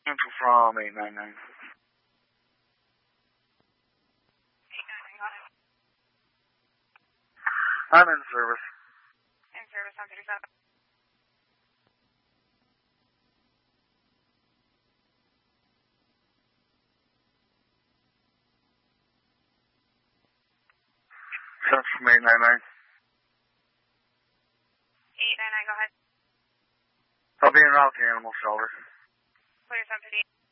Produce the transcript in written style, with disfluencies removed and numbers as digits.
Central from 899. 899. I'm in service. In service on 37. Central from 899. 899, go ahead. I'll be en route to Animal Shelter. Clear 750.